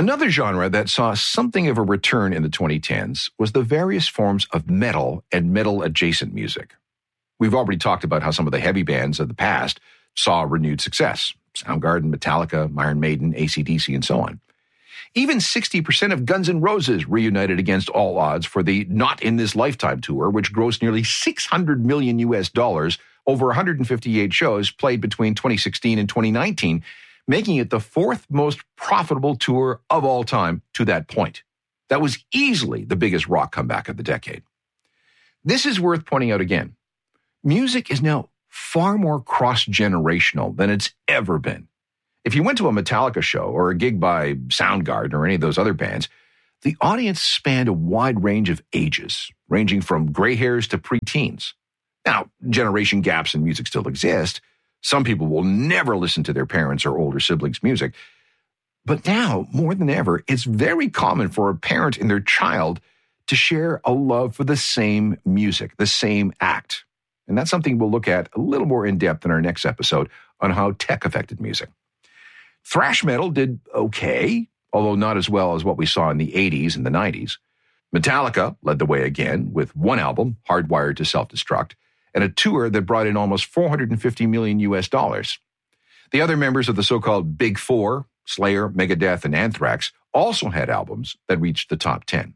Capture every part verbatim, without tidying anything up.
Another genre that saw something of a return in the twenty tens was the various forms of metal and metal-adjacent music. We've already talked about how some of the heavy bands of the past saw renewed success. Soundgarden, Metallica, Iron Maiden, A C D C, and so on. Even sixty percent of Guns N' Roses reunited against all odds for the Not in This Lifetime tour, which grossed nearly six hundred million U S dollars over one hundred fifty-eight shows played between twenty sixteen and twenty nineteen, making it the fourth most profitable tour of all time to that point. That was easily the biggest rock comeback of the decade. This is worth pointing out again. Music is now far more cross-generational than it's ever been. If you went to a Metallica show or a gig by Soundgarden or any of those other bands, the audience spanned a wide range of ages, ranging from gray hairs to preteens. Now, generation gaps in music still exist. Some people will never listen to their parents' or older siblings' music. But now, more than ever, it's very common for a parent and their child to share a love for the same music, the same act. And that's something we'll look at a little more in depth in our next episode on how tech affected music. Thrash metal did okay, although not as well as what we saw in the eighties and the nineties. Metallica led the way again with one album, Hardwired to Self-Destruct, and a tour that brought in almost four hundred fifty million U S dollars. The other members of the so-called Big Four, Slayer, Megadeth, and Anthrax, also had albums that reached the top ten.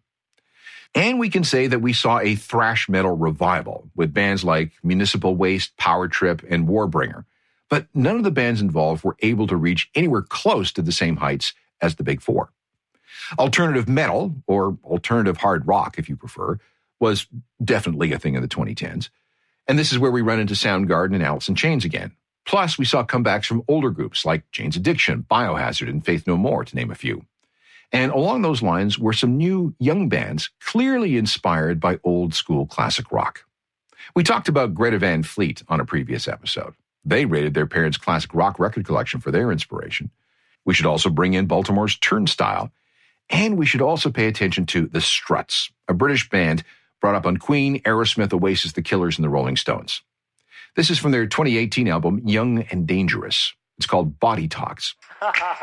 And we can say that we saw a thrash metal revival with bands like Municipal Waste, Power Trip, and Warbringer. But none of the bands involved were able to reach anywhere close to the same heights as the Big Four. Alternative metal, or alternative hard rock if you prefer, was definitely a thing in the twenty tens. And this is where we run into Soundgarden and Alice in Chains again. Plus, we saw comebacks from older groups like Jane's Addiction, Biohazard, and Faith No More, to name a few. And along those lines were some new young bands clearly inspired by old school classic rock. We talked about Greta Van Fleet on a previous episode. They raided their parents' classic rock record collection for their inspiration. We should also bring in Baltimore's Turnstile. And we should also pay attention to The Struts, a British band brought up on Queen, Aerosmith, Oasis, The Killers, and the Rolling Stones. This is from their twenty eighteen album, Young and Dangerous. It's called Body Talks.